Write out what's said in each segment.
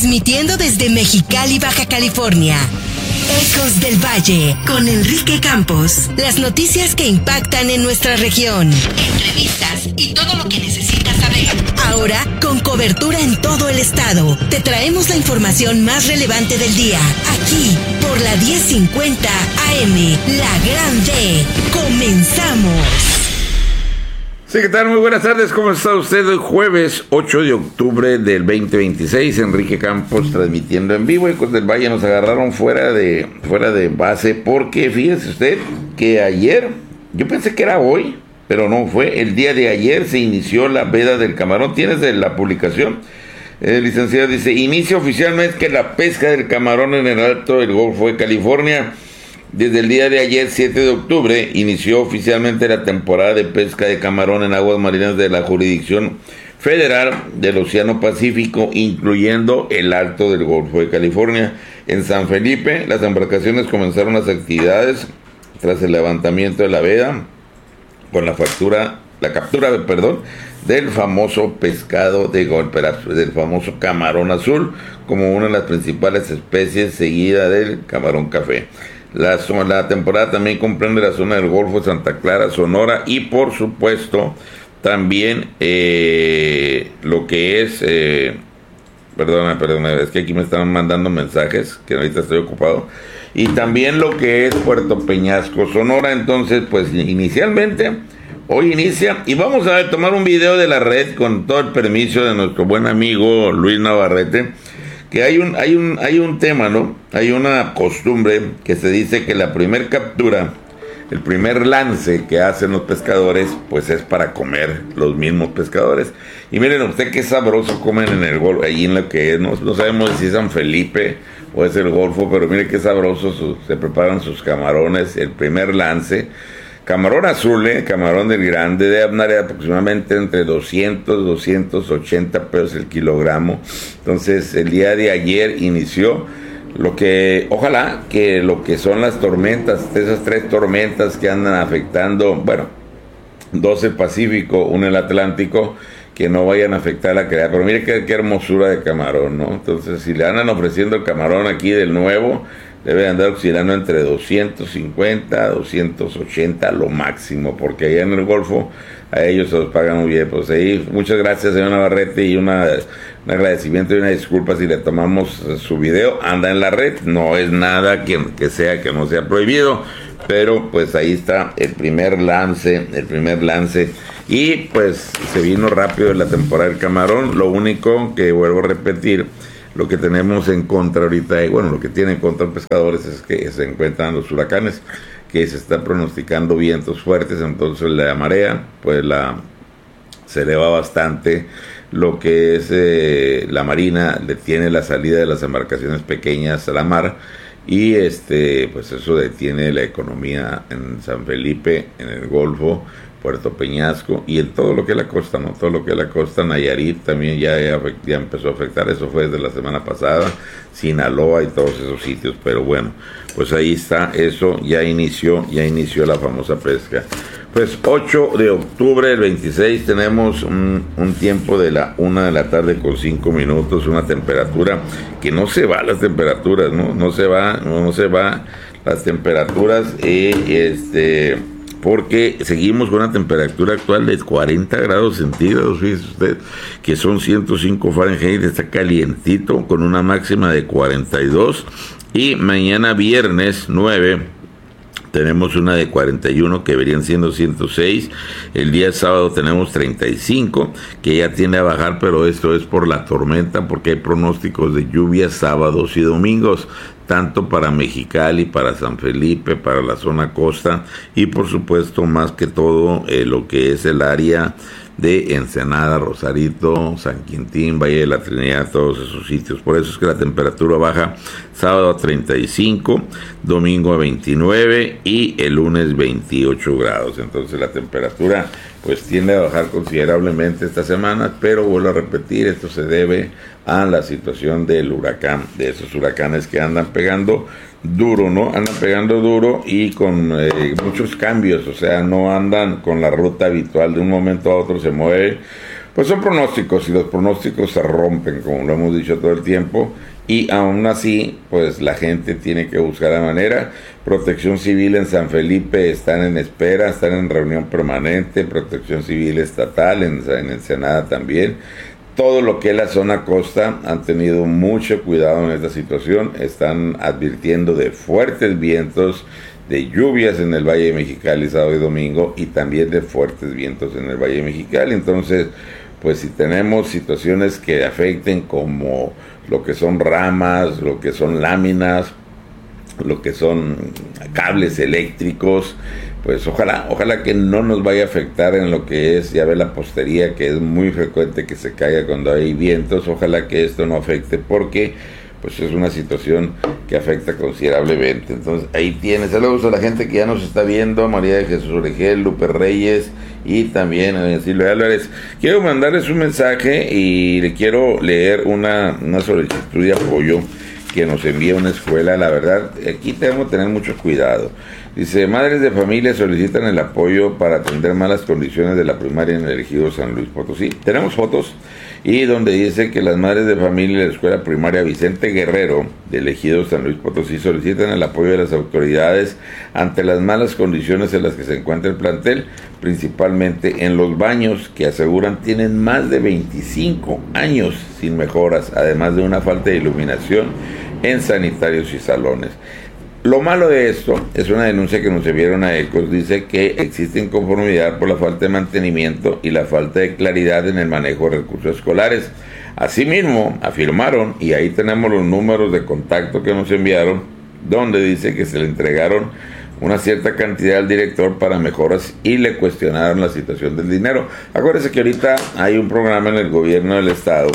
Transmitiendo desde Mexicali, Baja California. Ecos del Valle, con Enrique Campos. Las noticias que impactan en nuestra región. Entrevistas y todo lo que necesitas saber. Ahora, con cobertura en todo el estado, te traemos la información más relevante del día. Aquí, por la 1050 AM, La Grande. ¡Comenzamos! Sí, ¿qué tal? Muy buenas tardes, ¿cómo está usted? Hoy jueves 8 de octubre del 2026, Enrique Campos transmitiendo en vivo. Ecos del Valle nos agarraron fuera de base porque fíjese usted que ayer, yo pensé que era hoy, pero no fue, el día de ayer se inició la veda del camarón. ¿Tienes la publicación? El licenciado dice, inicia oficialmente la pesca del camarón en el Alto del Golfo de California. Desde el día de ayer, 7 de octubre, inició oficialmente la temporada de pesca de camarón en aguas marinas de la jurisdicción federal del Océano Pacífico, incluyendo el Alto del Golfo de California. En San Felipe, las embarcaciones comenzaron las actividades tras el levantamiento de la veda con la captura del famoso pescado del famoso camarón azul, como una de las principales especies, seguida del camarón café. La temporada también comprende la zona del Golfo de Santa Clara, Sonora, y por supuesto también lo que es perdona, es que aquí me están mandando mensajes que ahorita estoy ocupado, y también lo que es Puerto Peñasco, Sonora. Entonces, pues inicialmente hoy inicia, y vamos a tomar un video de la red con todo el permiso de nuestro buen amigo Luis Navarrete, que hay un tema, ¿no? Hay una costumbre que se dice que la primer captura, el primer lance que hacen los pescadores, pues es para comer los mismos pescadores. Y miren usted qué sabroso comen en el Golfo, allí en lo que es, no sabemos si es San Felipe o es el Golfo, pero miren qué sabroso se preparan sus camarones, el primer lance. Camarón azul, camarón del grande, debe andar aproximadamente entre 280 pesos el kilogramo. Entonces, el día de ayer inició ojalá que lo que son las tormentas, esas 3 tormentas que andan afectando, 2 el Pacífico, 1 el Atlántico, que no vayan a afectar la calidad. Pero mire qué hermosura de camarón, ¿no? Entonces, si le andan ofreciendo el camarón aquí del nuevo, debe andar oscilando entre 250, 280 lo máximo, porque allá en el Golfo a ellos se los pagan muy bien. Pues ahí, muchas gracias, señor Navarrete, y un agradecimiento y una disculpa si le tomamos su video. Anda en la red, no es nada que no sea prohibido, pero pues ahí está el primer lance, y pues se vino rápido la temporada del camarón. Lo único que vuelvo a repetir, lo que tenemos en contra ahorita, lo que tiene en contra los pescadores es que se encuentran los huracanes, que se está pronosticando vientos fuertes. Entonces la marea pues se eleva bastante. Lo que es la marina detiene la salida de las embarcaciones pequeñas a la mar, y pues eso detiene la economía en San Felipe, en el Golfo, Puerto Peñasco y en todo lo que es la costa, ¿no? Todo lo que es la costa, Nayarit también ya empezó a afectar. Eso fue desde la semana pasada, Sinaloa y todos esos sitios. Pero bueno, pues ahí está, eso ya inició la famosa pesca. Pues 8 de octubre del 26 tenemos un tiempo de la 1 de la tarde con 5 minutos, una temperatura que no se va, las temperaturas, no se va las temperaturas, porque seguimos con una temperatura actual de 40 grados centígrados, fíjese usted, que son 105 Fahrenheit, está calientito, con una máxima de 42, y mañana viernes 9 tenemos una de 41, que verían siendo 106, el día sábado tenemos 35, que ya tiende a bajar, pero esto es por la tormenta, porque hay pronósticos de lluvias sábados y domingos, tanto para Mexicali, para San Felipe, para la zona costa, y por supuesto más que todo lo que es el área de Ensenada, Rosarito, San Quintín, Valle de la Trinidad, todos esos sitios. Por eso es que la temperatura baja sábado a 35, domingo a 29 y el lunes 28 grados. Entonces la temperatura pues tiende a bajar considerablemente esta semana, pero vuelvo a repetir, esto se debe a la situación del huracán, de esos huracanes que andan pegando duro, ¿no? Andan pegando duro y con muchos cambios, o sea, no andan con la ruta habitual, de un momento a otro se mueve. Pues son pronósticos y los pronósticos se rompen, como lo hemos dicho todo el tiempo, y aún así, pues la gente tiene que buscar la manera. Protección Civil en San Felipe están en espera, están en reunión permanente, Protección Civil estatal en Ensenada también. Todo lo que es la zona costa han tenido mucho cuidado en esta situación, están advirtiendo de fuertes vientos, de lluvias en el Valle de Mexicali sábado y domingo, y también de fuertes vientos en el Valle de Mexicali. Entonces, pues si tenemos situaciones que afecten como lo que son ramas, lo que son láminas, lo que son cables eléctricos, pues ojalá que no nos vaya a afectar en lo que es, ya ve la postería, que es muy frecuente que se caiga cuando hay vientos. Ojalá que esto no afecte, porque pues es una situación que afecta considerablemente. Entonces ahí tienes. Saludos a la gente que ya nos está viendo: María de Jesús Oregel, Lupe Reyes y también a Silvia Álvarez. Quiero mandarles un mensaje y le quiero leer una solicitud de apoyo que nos envía una escuela. La verdad, aquí tenemos que tener mucho cuidado. Dice: madres de familia solicitan el apoyo para atender malas condiciones de la primaria en el ejido San Luis Potosí. Tenemos fotos, y donde dice que las madres de familia de la escuela primaria Vicente Guerrero del ejido San Luis Potosí solicitan el apoyo de las autoridades ante las malas condiciones en las que se encuentra el plantel, principalmente en los baños, que aseguran tienen más de 25 años sin mejoras, además de una falta de iluminación en sanitarios y salones. Lo malo de esto es una denuncia que nos enviaron a ECOS. Dice que existe inconformidad por la falta de mantenimiento y la falta de claridad en el manejo de recursos escolares. Asimismo, afirmaron, y ahí tenemos los números de contacto que nos enviaron, donde dice que se le entregaron una cierta cantidad al director para mejoras y le cuestionaron la situación del dinero. Acuérdense que ahorita hay un programa en el gobierno del estado,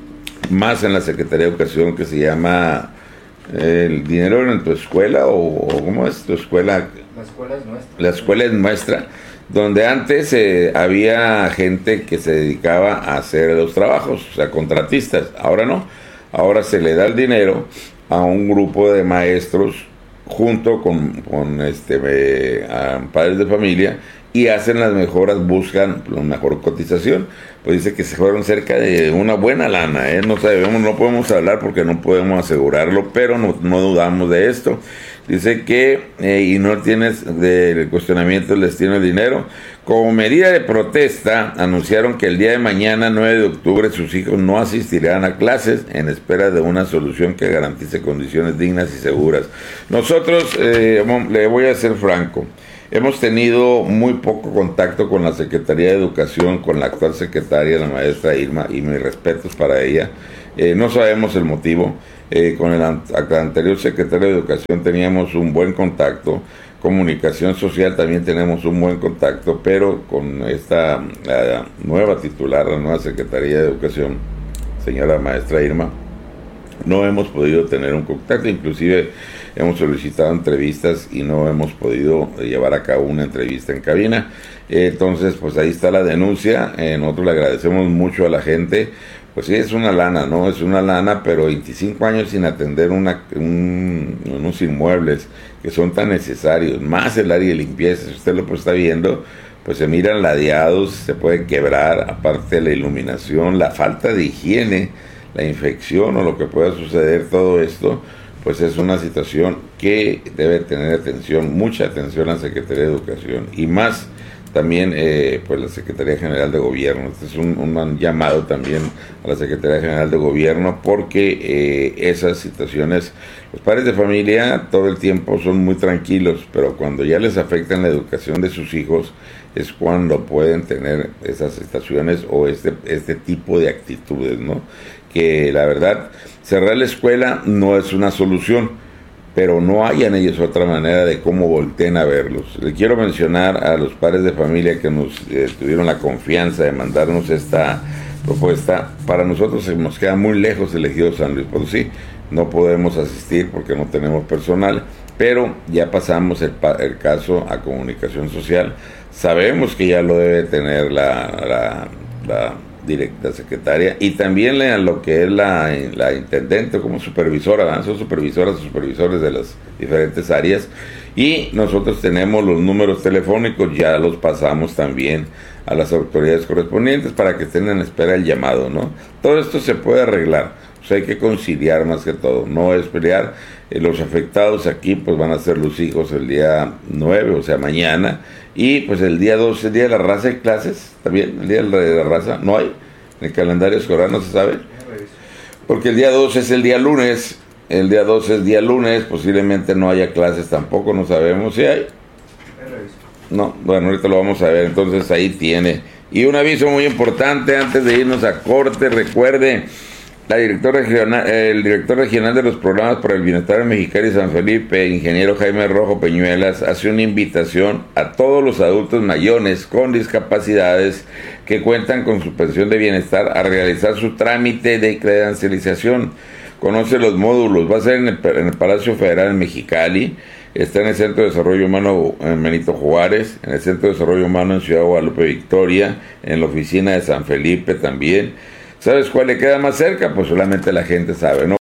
más en la Secretaría de Educación, que se llama el dinero en tu escuela, o ¿cómo es tu escuela? La escuela es nuestra. La escuela es nuestra, donde antes había gente que se dedicaba a hacer los trabajos, o sea, contratistas. Ahora no, ahora se le da el dinero a un grupo de maestros junto con a padres de familia, y hacen las mejoras, buscan la mejor cotización. Pues dice que se fueron cerca de una buena lana, no sabemos, no podemos hablar porque no podemos asegurarlo, pero no dudamos de esto. Dice que, y no tienes del cuestionamiento, les tiene el dinero. Como medida de protesta, anunciaron que el día de mañana, 9 de octubre, sus hijos no asistirán a clases en espera de una solución que garantice condiciones dignas y seguras. Nosotros, le voy a ser franco, hemos tenido muy poco contacto con la Secretaría de Educación, con la actual secretaria, la maestra Irma, y mis respetos para ella. No sabemos el motivo. Con el anterior secretario de Educación teníamos un buen contacto. Comunicación Social también tenemos un buen contacto, pero con esta nueva titular, la nueva Secretaría de Educación, señora maestra Irma, no hemos podido tener un contacto. Inclusive hemos solicitado entrevistas y no hemos podido llevar a cabo una entrevista en cabina. Entonces, pues ahí está la denuncia. Nosotros le agradecemos mucho a la gente. Pues sí, es una lana, ¿no? Es una lana, pero 25 años sin atender unos inmuebles que son tan necesarios, más el área de limpieza, si usted lo está viendo, pues se miran ladeados, se puede quebrar, aparte de la iluminación, la falta de higiene, la infección o lo que pueda suceder, todo esto, pues es una situación que debe tener atención, mucha atención la Secretaría de Educación, y más también pues la Secretaría General de Gobierno. Este es un llamado también a la Secretaría General de Gobierno, porque esas situaciones, los padres de familia todo el tiempo son muy tranquilos, pero cuando ya les afectan la educación de sus hijos es cuando pueden tener esas situaciones o este tipo de actitudes, ¿no? Que la verdad, cerrar la escuela no es una solución, pero no hayan ellos otra manera de cómo volteen a verlos. Le quiero mencionar a los padres de familia que nos tuvieron la confianza de mandarnos esta propuesta. Para nosotros nos queda muy lejos el ejido San Luis Potosí, no podemos asistir porque no tenemos personal, pero ya pasamos el caso a Comunicación Social. Sabemos que ya lo debe tener la directa secretaria, y también lo que es la intendente como supervisora, ¿verdad? Son supervisoras o supervisores de las diferentes áreas, y nosotros tenemos los números telefónicos, ya los pasamos también a las autoridades correspondientes para que estén en espera del llamado, ¿no? Todo esto se puede arreglar, pues hay que conciliar más que todo, no es pelear. Los afectados aquí pues van a ser los hijos el día 9, o sea mañana, y pues el día 12, el día de la raza, hay clases, también, el día de la raza, no hay, en el calendario escolar no se sabe, porque el día 12 es el día lunes, posiblemente no haya clases tampoco, no sabemos si hay. No, bueno, ahorita lo vamos a ver, entonces ahí tiene. Y un aviso muy importante antes de irnos a corte, recuerde, el director regional de los programas para el bienestar en Mexicali y San Felipe, ingeniero Jaime Rojo Peñuelas, hace una invitación a todos los adultos mayores con discapacidades que cuentan con su pensión de bienestar a realizar su trámite de credencialización. Conoce los módulos, va a ser en el Palacio Federal en Mexicali, está en el Centro de Desarrollo Humano en Benito Juárez, en el Centro de Desarrollo Humano en Ciudad Guadalupe Victoria, en la oficina de San Felipe también. ¿Sabes cuál le queda más cerca? Pues solamente la gente sabe, ¿no?